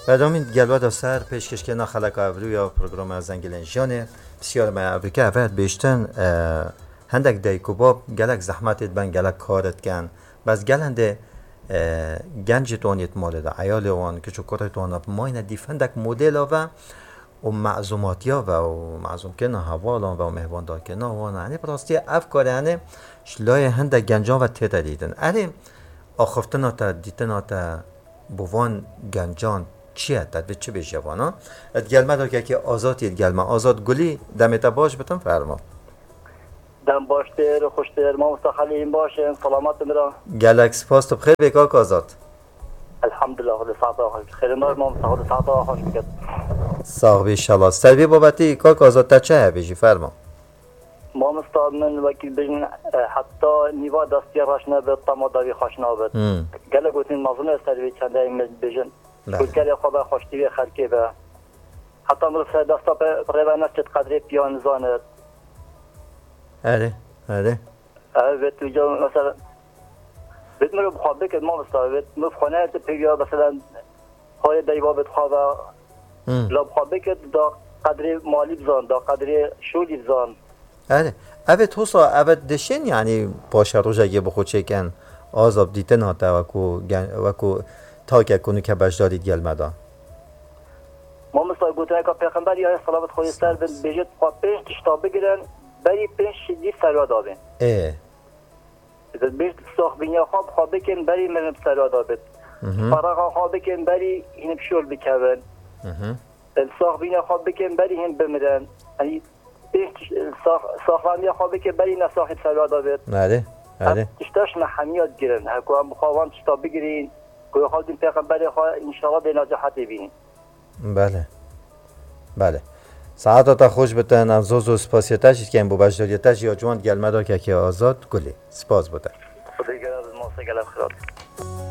بعدامین گلوه سر پیشکش که نخلق اولی یا پروگرام از انگلین جانه بسیار معبری که اول بیشتن هندک دیکوباب گلک زحمتت بن گلک کارت کن بس گلنده گنجت وانیت مال ده عیال وان که چو کارت وان ماین دیفندک مدل و معزوماتیا و معزوم کنه حوالا و مهوان دار کنه وانا یعنی براستی افکار یعنی شلای هندک گنجان و تیتا دیدن اره آخفتنا تا دیتنا تا بوان گنجان چیه تد چه بیش جوانا ادگلمه دا که آزادی ادگلمه آزاد گلی دمت باش بتن فرما دم باشتر خوشتر ما مستخلیم باشه سلامت مرا گلکس پاست بخیر بکاک آزاد الحمدلله خود ساعت آخر خیر ما مستخل ساعت آخر میکرد صاحب انشالله سروی بابتی کاک آزاد تا چه بیشی فرما ما مستعد من وکیل بجن حتی نیوا دستی راشنه به تماداوی خوشنا بد گله گوتین مظلوم سروی چنده این بجن گل خواب خوشتی خرکی به حتی مل دستا به نفت قدری پیان زاند آره به تو جا مثلا بهت مرا بخوابه که ما مستعد مفخانه پیگا مثلا های دیوا بتخوابه لا بخوابه که دا قدری مالی بزان دا قدری شولی بزان آره اوه توسا اوه دشن یعنی باشه روش اگه بخود چکن آزاب دیتن ها وکو تا که کنو که بجدادید گلمه دا ما مثلا گوتنه که پیغمبری های صلوات خودی سر بجد خواه پنج تشتا بگیرن بری پنج شدید سروا دابین بیشت ساخ بینیا خواب بکن بری من سروا دابید فراغ خواب بکن بری این بشول بکن ساخ بینیا خواب بکن بری هم بمرن یعنی ساخوانی خوابه که بری نساخی سروا دابید آره تشتاش محمیات گیرن هکو هم بخواهان تشتا بگیرین که خواهدین پیغمبری خواه انشاءالله به ناجحتی بینین بله ساعتا خوش بتن افزوز و سپاسیتش که این بو بجداریتش یا جوان گلمه دا که آزاد گلی سپاس بوده خدا گرد ما سگلم خیرات